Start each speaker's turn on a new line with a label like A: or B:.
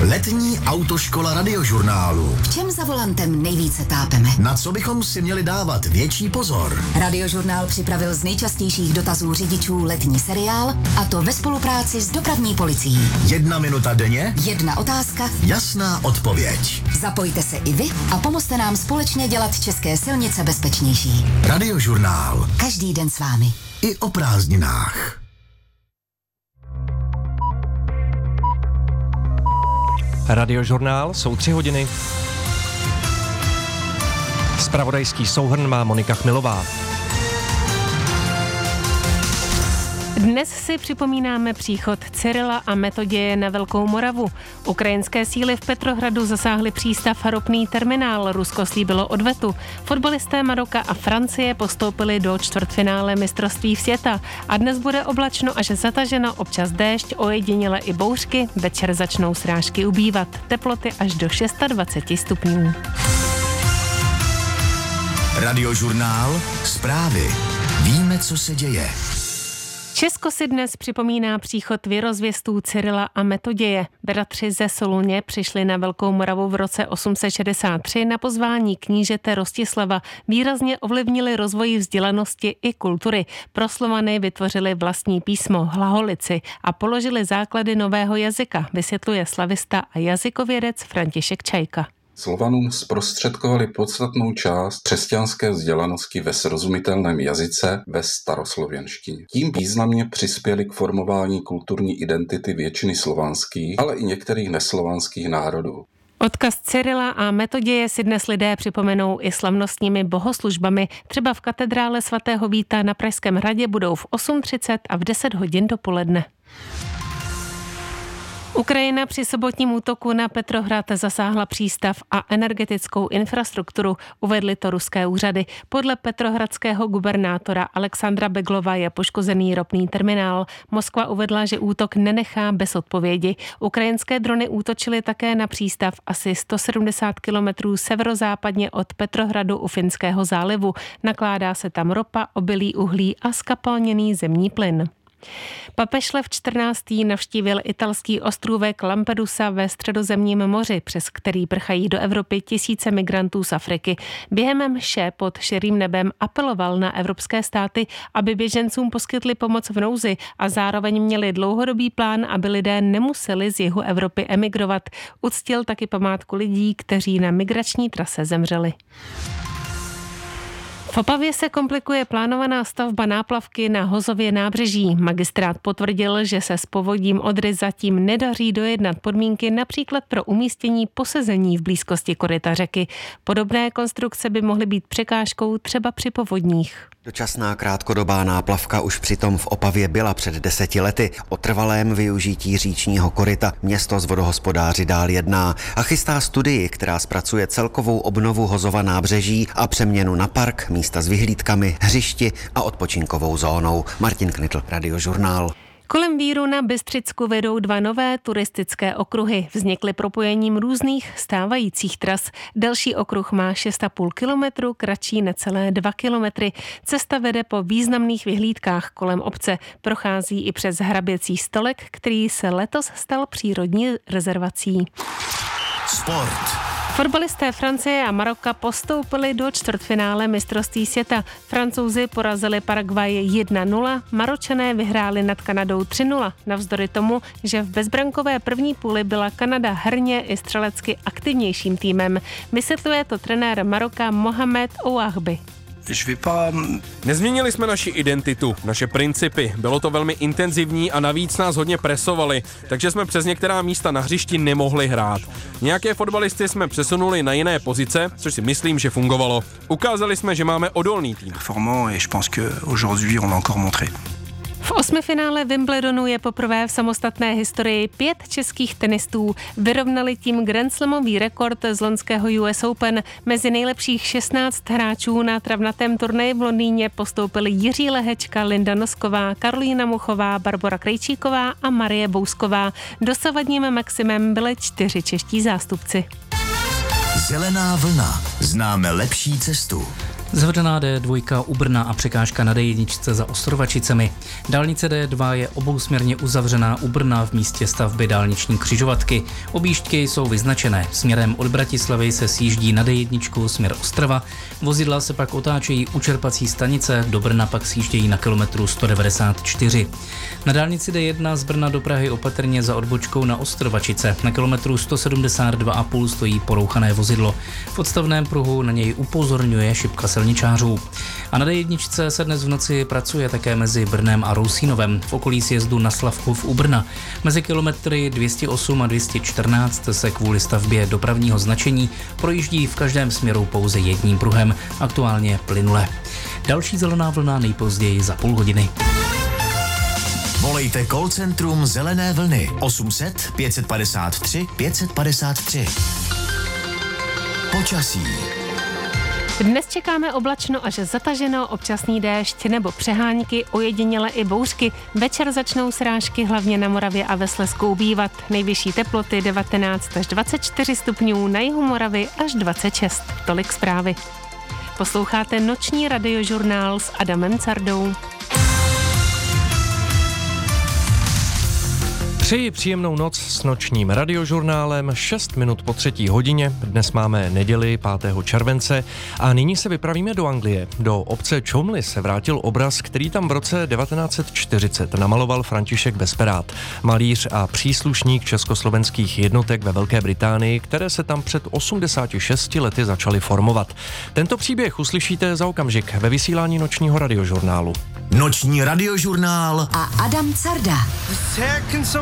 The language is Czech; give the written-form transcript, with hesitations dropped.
A: Letní autoškola Radiožurnálu.
B: V čem za volantem nejvíce tápeme?
A: Na co bychom si měli dávat větší pozor?
B: Radiožurnál připravil z nejčastějších dotazů řidičů letní seriál, a to ve spolupráci s dopravní policií.
A: 1 minuta denně,
B: 1 otázka,
A: jasná odpověď.
B: Zapojte se i vy a pomozte nám společně dělat české silnice bezpečnější.
A: Radiožurnál.
B: Každý den s vámi.
A: I o prázdninách.
C: Radiožurnál, jsou 3 hodiny. Zpravodajský souhrn má Monika Chmilová.
D: Dnes si připomínáme příchod Cyrila a Metoděje na Velkou Moravu. Ukrajinské síly v Petrohradu zasáhly přístav a ropný terminál. Rusko slíbilo odvetu. Fotbalisté Maroka a Francie postoupili do čtvrtfinále mistrovství světa. A dnes bude oblačno až zataženo, občas déšť, ojediněle i bouřky. Večer začnou srážky ubývat. Teploty až do 26 stupňů.
A: Radiožurnál. Zprávy. Víme, co se děje.
D: Česko si dnes připomíná příchod věrozvěstů Cyrila a Metoděje. Bratři ze Soluně přišli na Velkou Moravu v roce 863 na pozvání knížete Rostislava. Výrazně ovlivnili rozvoj vzdělanosti i kultury. Pro Slovany vytvořili vlastní písmo hlaholici a položili základy nového jazyka, vysvětluje slavista a jazykovědec František Čajka.
E: Slovanům zprostředkovali podstatnou část křesťanské vzdělanosti ve srozumitelném jazyce ve staroslověnštině. Tím významně přispěli k formování kulturní identity většiny slovanských, ale i některých neslovanských národů.
D: Odkaz Cyrila a Metoděje si dnes lidé připomenou i slavnostními bohoslužbami. Třeba v katedrále svatého Víta na Pražském hradě budou v 8:30 a v 10 hodin dopoledne. Ukrajina při sobotním útoku na Petrohrad zasáhla přístav a energetickou infrastrukturu, uvedly to ruské úřady. Podle petrohradského gubernátora Alexandra Beglova je poškozený ropný terminál. Moskva uvedla, že útok nenechá bez odpovědi. Ukrajinské drony útočily také na přístav asi 170 kilometrů severozápadně od Petrohradu u Finského zálivu. Nakládá se tam ropa, obilí uhlí a skapalněný zemní plyn. Papež Lev XIV. Navštívil italský ostrůvek Lampedusa ve Středozemním moři, přes který prchají do Evropy tisíce migrantů z Afriky. Během mše pod širým nebem apeloval na evropské státy, aby běžencům poskytli pomoc v nouzi a zároveň měli dlouhodobý plán, aby lidé nemuseli z jihu Evropy emigrovat. Uctil taky památku lidí, kteří na migrační trase zemřeli. V Opavě se komplikuje plánovaná stavba náplavky na Hozově nábřeží. Magistrát potvrdil, že se s povodím Odry zatím nedaří dojednat podmínky například pro umístění posezení v blízkosti koryta řeky. Podobné konstrukce by mohly být překážkou třeba při povodních.
F: Dočasná krátkodobá náplavka už přitom v Opavě byla před 10 lety. O trvalém využití říčního koryta město s vodohospodáři dál jedná a chystá studii, která zpracuje celkovou obnovu Hozova nábřeží a přeměnu na park, místa s vyhlídkami, hřišti a odpočinkovou zónou. Martin Knitl, Radiožurnál.
D: Kolem Víru na Bystřicku vedou 2 nové turistické okruhy. Vznikly propojením různých stávajících tras. Delší okruh má 6,5 kilometru, kratší necelé 2 kilometry. Cesta vede po významných vyhlídkách kolem obce. Prochází i přes hraběcí stolek, který se letos stal přírodní rezervací.
A: Sport.
D: Fotbalisté Francie a Maroka postoupili do čtvrtfinále mistrovství světa. Francouzi porazili Paraguay 1-0, Maročané vyhráli nad Kanadou 3-0. Navzdory tomu, že v bezbrankové první půli byla Kanada herně i střelecky aktivnějším týmem. Vysvětluje to trenér Maroka Mohamed Ouahbi.
G: Nezměnili jsme naši identitu, naše principy. Bylo to velmi intenzivní a navíc nás hodně presovali, takže jsme přes některá místa na hřišti nemohli hrát. Nějaké fotbalisty jsme přesunuli na jiné pozice, což si myslím, že fungovalo. Ukázali jsme, že máme odolný tým.
D: V 8finále Wimbledonu je poprvé v samostatné historii 5 českých tenistů. Vyrovnali tím grandslamový rekord z loňského US Open. Mezi nejlepších 16 hráčů na travnatém turnaji v Londýně postoupili Jiří Lehečka, Linda Nosková, Karolína Muchová, Barbora Krejčíková a Marie Bousková. Dosavadním maximem byly 4 čeští zástupci.
A: Zelená vlna. Známe lepší cestu.
H: Zavřená D2 u Brna a překážka na D1 za Ostrovačicemi. Dálnice D2 je obousměrně uzavřená u Brna v místě stavby dálniční křižovatky. Objížďky jsou vyznačené. Směrem od Bratislavy se sjíždí na D1 směr Ostrava. Vozidla se pak otáčejí u čerpací stanice, do Brna pak sjíždějí na kilometru 194. Na dálnici D1 z Brna do Prahy opatrně za odbočkou na Ostrovačice. Na kilometru 172,5 stojí porouchané vozidlo. V odstavném pruhu na něj upozorňuje šipka silničářů. A na D1 se dnes v noci pracuje také mezi Brnem a Rousínovem v okolí sjezdu na Slavkov u Brna. Mezi kilometry 208 a 214 se kvůli stavbě dopravního značení projíždí v každém směru pouze jedním pruhem, aktuálně plynule. Další zelená vlna nejpozději za půl hodiny.
A: Volejte call centrum Zelené vlny 800 553 553. Počasí.
D: Dnes čekáme oblačno až zataženo, občasný déšť nebo přehánky, ojediněle i bouřky. Večer začnou srážky hlavně na Moravě a ve Slezsku ubývat. Nejvyšší teploty 19 až 24 stupňů, na jihu Moravy až 26. Tolik zprávy. Posloucháte noční radiožurnál s Adamem Cardou.
C: Přeji příjemnou noc s nočním radiožurnálem 6 minut po 3. hodině. Dnes máme neděli 5. července a nyní se vypravíme do Anglie. Do obce Cholmondeley se vrátil obraz, který tam v roce 1940 namaloval František Besperát, malíř a příslušník československých jednotek ve Velké Británii, které se tam před 86 lety začaly formovat. Tento příběh uslyšíte za okamžik ve vysílání nočního radiožurnálu.
A: Noční radiožurnál
B: a Adam Carda.